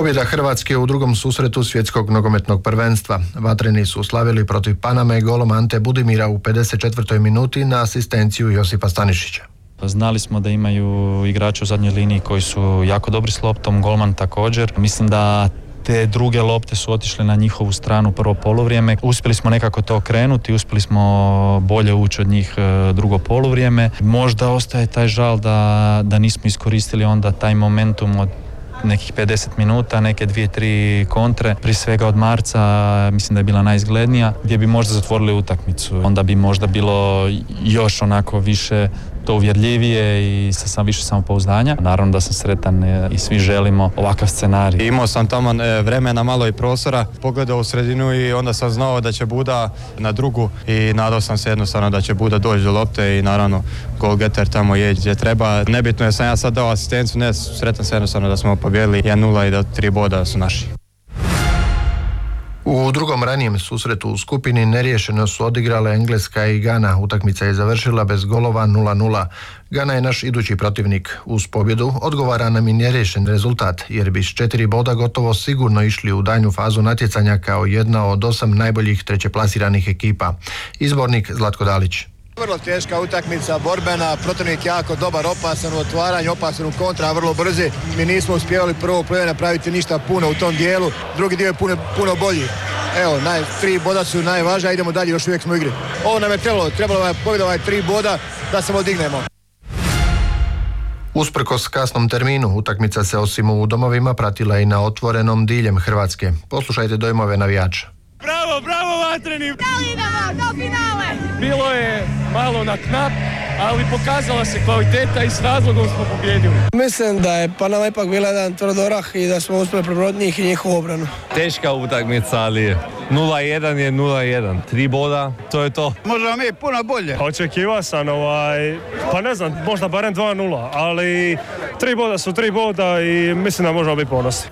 Pobjeda Hrvatske u drugom susretu svjetskog nogometnog prvenstva. Vatreni su slavili protiv Paname golom Ante Budimira u 54. minuti na asistenciju Josipa Stanišića. Znali smo da imaju igrače u zadnjoj liniji koji su jako dobri s loptom, golman također. Mislim da te druge lopte su otišle na njihovu stranu prvo poluvrijeme. Uspjeli smo nekako to okrenuti, uspjeli smo bolje ući od njih drugo poluvrijeme. Možda ostaje taj žal da nismo iskoristili onda taj momentum od nekih 50 minuta, neke 2-3 kontre, prije svega od Marca, mislim da je bila najizglednija, gdje bi možda zatvorili utakmicu. Onda bi možda bilo još onako više to uvjerljivije i sa više samopouzdanja. Naravno da sam sretan i svi želimo ovakav scenarij. Imao sam tamo vremena, malo i prostora, pogledao u sredinu i onda sam znao da će Buda na drugu i nadao sam se jednostavno da će Buda doći do lopte i naravno golgeter tamo je gdje treba. Nebitno je sam ja sad dao asistenciju, ne, sretan se jednostavno da smo pobijedili 1-0 i da 3 boda su naši. U drugom ranijem susretu u skupini neriješeno su odigrale Engleska i Gana. Utakmica je završila bez golova 0-0. Gana je naš idući protivnik. Uz pobjedu odgovara nam i neriješen rezultat, jer bi s 4 boda gotovo sigurno išli u daljnju fazu natjecanja kao jedna od 8 najboljih trećeplasiranih ekipa. Izbornik Zlatko Dalić. Vrlo teška utakmica, borbena, protivnik jako dobar, opasan u otvaranju, opasan u kontra, vrlo brzi. Mi nismo uspjevali prvo polovreme napraviti ništa puno u tom dijelu, drugi dio je puno bolji. Evo, 3 boda su najvažnija, idemo dalje, još uvijek smo u igri. Ovo nam je trebalo je pobjeda 3 boda da se odignemo. Usprkos kasnom terminu, utakmica se osim u domovima pratila i na otvorenom diljem Hrvatske. Poslušajte dojmove navijača. Bravo Vatreni! Do finale! Bilo je malo na knap, ali pokazala se kvaliteta i s razlogom smo pobjedili. Mislim da je Panama ipak bila jedan tvrdorah i da smo uspjeli prebroditi njih i njihovu obranu. Teška utakmica, ali 0-1 je 0-1. 3 boda, to je to. Možemo mi puno bolje. Očekivao sam pa ne znam, možda barem 2-0, ali 3 boda su 3 boda i mislim da možemo biti ponosni.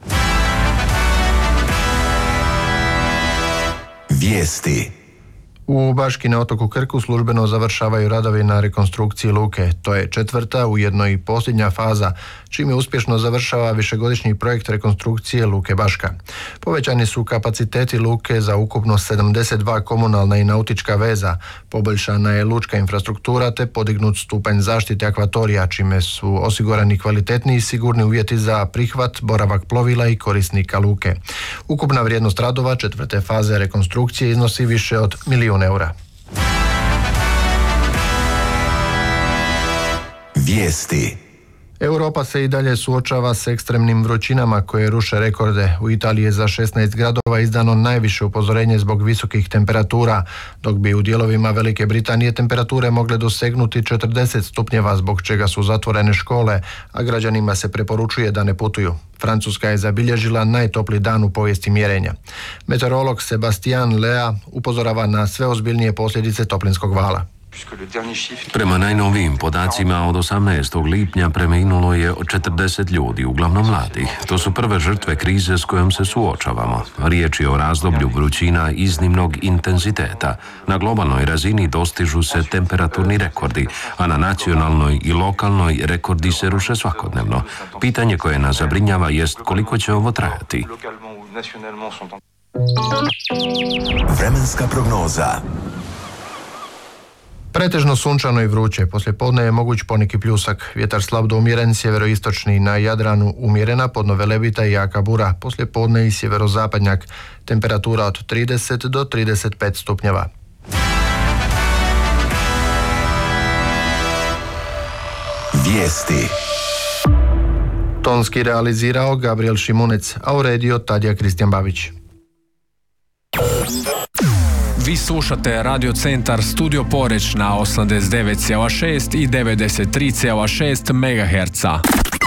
Vijesti. U Baški na otoku Krku službeno završavaju radovi na rekonstrukciji luke. To je 4. ujedno i posljednja faza, čime uspješno završava višegodišnji projekt rekonstrukcije luke Baška. Povećani su kapaciteti luke za ukupno 72 komunalna i nautička veza, poboljšana je lučka infrastruktura te podignut stupanj zaštite akvatorija, čime su osigurani kvalitetni i sigurni uvjeti za prihvat, boravak plovila i korisnika luke. Ukupna vrijednost radova 4. faze rekonstrukcije iznosi više od €1.000.000. Vijesti. Europa se i dalje suočava s ekstremnim vrućinama koje ruše rekorde. U Italiji je za 16 gradova izdano najviše upozorenje zbog visokih temperatura, dok bi u dijelovima Velike Britanije temperature mogle dosegnuti 40 stupnjeva, zbog čega su zatvorene škole, a građanima se preporučuje da ne putuju. Francuska je zabilježila najtopliji dan u povijesti mjerenja. Meteorolog Sebastian Lea upozorava na sve ozbiljnije posljedice toplinskog vala. Prema najnovijim podacima od 18. lipnja preminulo je 40 ljudi, uglavnom mladih. To su prve žrtve krize s kojom se suočavamo. Riječ je o razdoblju vrućina iznimnog intenziteta. Na globalnoj razini dostižu se temperaturni rekordi, a na nacionalnoj i lokalnoj rekordi se ruše svakodnevno. Pitanje koje nas zabrinjava jest koliko će ovo trajati. Vremenska prognoza. Pretežno sunčano i vruće, poslijepodne je moguć poneki pljusak, vjetar slab do umjeren, sjeveroistočni, na Jadranu umjerena, podno Velebita i jaka bura, poslijepodne i sjeverozapadnjak, temperatura od 30 do 35 stupnjeva. Vijesti. Tonski realizirao Gabriel Šimunec, a uredio Tadija Kristijan Babić. Vi slušate Radio Centar Studio Poreč na 89,6 i 93,6 MHz.